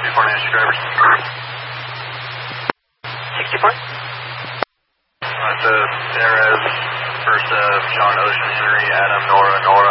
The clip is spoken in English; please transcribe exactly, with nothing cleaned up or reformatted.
sixty-four Nancy drivers. sixty-four? Uh, so, Perez, first uh, John, Ocean, Henry, Adam, Nora, Nora.